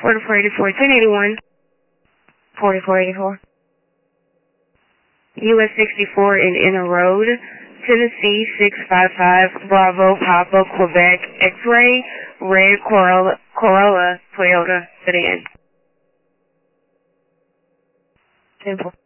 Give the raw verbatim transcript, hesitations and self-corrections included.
forty-four eighty-four, ten eighty-one, forty-four eighty-four. U S sixty-four in Inner Road, Tennessee six five five, Bravo, Papa, Quebec, X-Ray, Red Corolla, Corolla, Toyota, sedan. Simple.